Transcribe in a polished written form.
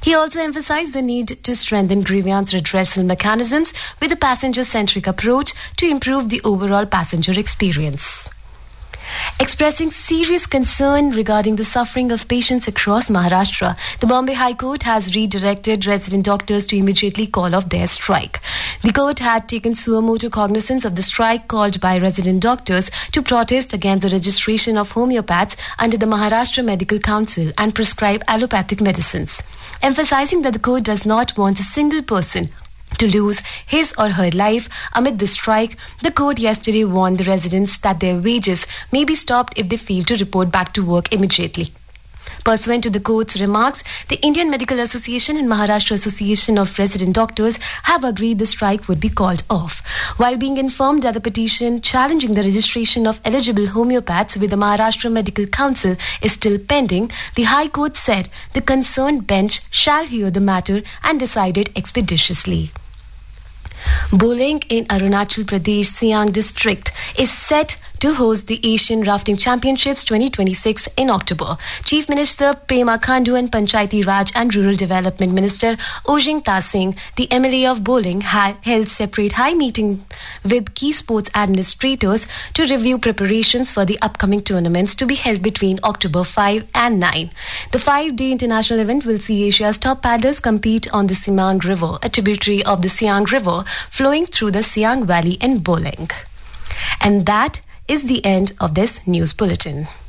He also emphasized the need to strengthen grievance redressal mechanisms with a passenger-centric approach to improve the overall passenger experience. Expressing serious concern regarding the suffering of patients across Maharashtra, the Bombay High Court has redirected resident doctors to immediately call off their strike. The court had taken suo motu cognizance of the strike called by resident doctors to protest against the registration of homeopaths under the Maharashtra Medical Council and prescribe allopathic medicines, emphasizing that the court does not want a single person to lose his or her life amid the strike. The court yesterday warned the residents that their wages may be stopped if they fail to report back to work immediately. Pursuant to the court's remarks, the Indian Medical Association and Maharashtra Association of Resident Doctors have agreed the strike would be called off. While being informed that the petition challenging the registration of eligible homeopaths with the Maharashtra Medical Council is still pending, the High Court said the concerned bench shall hear the matter and decide it expeditiously. Boling in Arunachal Pradesh Siang district is set to host the Asian Rafting Championships 2026 in October. Chief Minister Prema Khandu and Panchayati Raj and Rural Development Minister Ojing Tasing, the MLA of Boling, held separate high meeting with key sports administrators to review preparations for the upcoming tournaments to be held between October 5 and 9. The 5-day international event will see Asia's top paddlers compete on the Siang River, a tributary of the Siang River flowing through the Siang Valley in Boling. And that is the end of this news bulletin.